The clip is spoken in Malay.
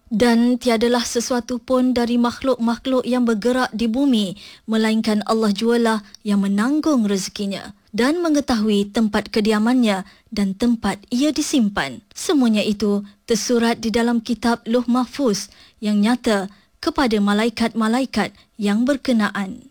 Dan tiadalah sesuatu pun dari makhluk-makhluk yang bergerak di bumi, melainkan Allah jualah yang menanggung rezekinya dan mengetahui tempat kediamannya dan tempat ia disimpan. Semuanya itu tersurat di dalam kitab Lauh Mahfuz yang nyata kepada malaikat-malaikat yang berkenaan.